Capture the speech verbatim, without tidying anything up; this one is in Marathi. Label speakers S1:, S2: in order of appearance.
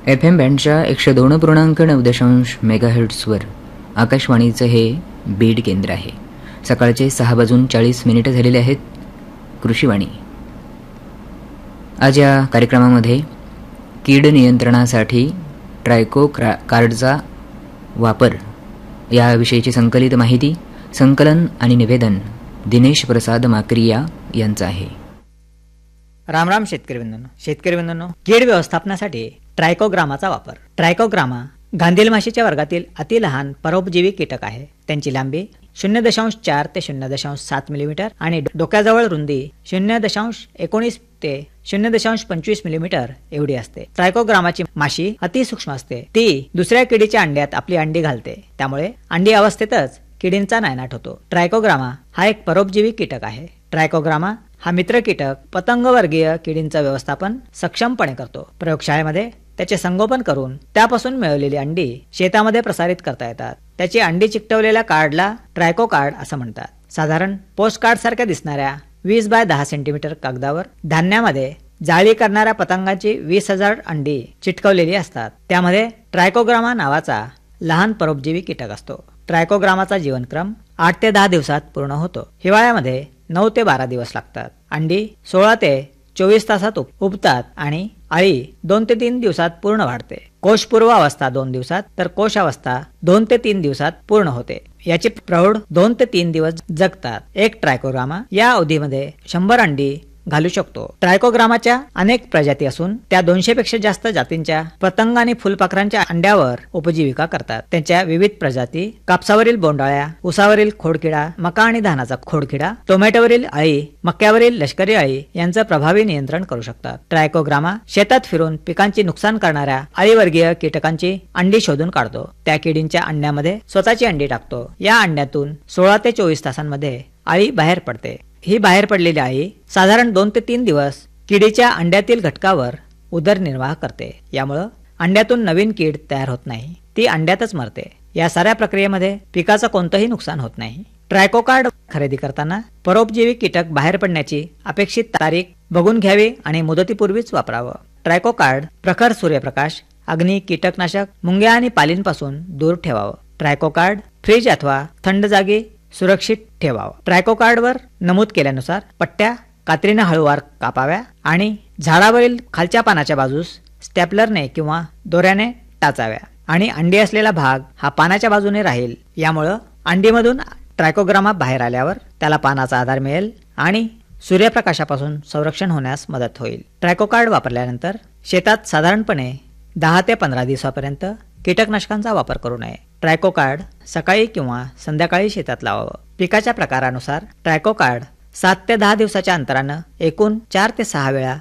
S1: एफ एम बँडच्या एकशे दोन पूर्णांक नऊ दशांश मेगाहर्ट्सवर आकाशवाणीचं हे बीड केंद्र आहे. सकाळचे सहा वाजून चाळीस मिनिटं झालेले आहेत. कृषीवाणी. आज या कार्यक्रमामध्ये कीड नियंत्रणासाठी ट्रायको क्रा कार्डचा वापर याविषयीची संकलित माहिती, संकलन आणि निवेदन दिनेश प्रसाद माकरिया यांचं आहे.
S2: रामराम शेतकरी बंधूंनो. शेतकरी बंधूंनो, कीड व्यवस्थापनासाठी ट्रायकोग्रामाचा वापर. ट्रायकोग्रामा गांधील माशीच्या वर्गातील अतिलहान परोपजीवी कीटक आहे. त्यांची लांबी शून्य दशांश चार ते शून्य दशांश सात मिलीमीटर आणि डोक्याजवळ रुंदी शून्य दशांश एकोणीस ते शून्य दशांश पंचवीस मिलीमीटर एवढी असते. ट्रायकोग्रामाची माशी अतिसूक्ष्म असते. ती दुसऱ्या किडीच्या अंड्यात आपली अंडी घालते. त्यामुळे अंडी अवस्थेतच किडींचा नायनाट होतो. ट्रायकोग्रामा हा एक परोपजीवी कीटक आहे. ट्रायकोग्रामा हा मित्र कीटक पतंगवर्गीय किडींचं व्यवस्थापन सक्षमपणे करतो. प्रयोगशाळेमध्ये त्याचे संगोपन करून त्यापासून मिळवलेली अंडी शेतामध्ये प्रसारित करता येतात. त्याची अंडी चिकटवलेल्या कार्डला ट्रायको कार्ड असं म्हणतात. साधारण पोस्ट कार्ड सारख्या दिसणाऱ्या वीस बाय दहा सेंटीमीटर कागदावर धान्यामध्ये जाळी करणाऱ्या पतंगाची वीस हजार अंडी चिटकवलेली असतात. त्यामध्ये ट्रायकोग्रामा नावाचा लहान परोपजीवी कीटक असतो. ट्रायकोग्रामाचा जीवनक्रम आठ ते दहा दिवसात पूर्ण होतो. हिवाळ्यामध्ये नऊ ते बारा दिवस लागतात. अंडी सोळा ते चोवीस तासात उबतात आणि अळी दोन ते तीन दिवसात पूर्ण वाढते. कोशपूर्व अवस्था दोन दिवसात तर कोशावस्था दोन ते तीन दिवसात पूर्ण होते. याची प्रौढ दोन ते तीन दिवस जगतात. एक ट्रायकोग्रामा या अवधीमध्ये शंभर अंडी घालू शकतो. ट्रायकोग्रामाच्या अनेक प्रजाती असून त्या दोनशे पेक्षा जास्त जातींच्या पतंग आणि फुलपाखरांच्या अंड्यावर उपजीविका करतात. त्यांच्या विविध प्रजाती कापसावरील बोंडाळ्या, उसावरील खोडकिडा, मका आणि धानाचा खोडकिडा, टोमॅटोवरील अळी, मक्यावरील लष्करी अळी यांचं प्रभावी नियंत्रण करू शकतात. ट्रायकोग्रामा शेतात फिरून पिकांची नुकसान करणाऱ्या अळीवर्गीय कीटकांची अंडी शोधून काढतो. त्या किडींच्या अंड्यामध्ये स्वतःची अंडी टाकतो. या अंड्यातून सोळा ते चोवीस तासांमध्ये अळी बाहेर पडते. ही बाहेर पडलेली अळी साधारण दोन ते तीन दिवस किडीच्या अंड्यातील घटकावर उदरनिर्वाह करते. यामुळं अंड्यातून नवीन कीड तयार होत नाही. ती अंड्यातच मरते. या साऱ्या प्रक्रियेमध्ये पिकाचं कोणतंही नुकसान होत नाही. ट्रायको कार्ड खरेदी करताना परोपजीवी कीटक बाहेर पडण्याची अपेक्षित तारीख बघून घ्यावी आणि मुदतीपूर्वीच वापरावं. ट्रायको कार्ड प्रखर सूर्यप्रकाश, अग्नी, कीटकनाशक, मुंग्या आणि पालींपासून दूर ठेवावं. ट्रायको कार्ड फ्रीज अथवा थंड जागी सुरक्षित ठेवावं. ट्रायको कार्डवर नमूद केल्यानुसार पट्ट्या कात्रीने हळूवार कापाव्या आणि झाडावरील खालच्या पानाच्या बाजूस स्टॅपलरने किंवा दोऱ्याने टाचाव्या आणि अंडी असलेला भाग हा पानाच्या बाजूने राहील. यामुळं अंडीमधून ट्रायकोग्रामा बाहेर आल्यावर त्याला पानाचा आधार मिळेल आणि सूर्यप्रकाशापासून संरक्षण होण्यास मदत होईल. ट्रायको कार्ड वापरल्यानंतर शेतात साधारणपणे दहा ते पंधरा दिवसापर्यंत कीटकनाशकांचा वापर करू नये. ट्रायको कार्ड सकाळी किंवा संध्याकाळी शेतात लावावं. पिकाच्या प्रकारानुसार ट्रायको कार्ड सात ते दहा दिवसाच्या अंतरानं एकूण चार ते सहा वेळा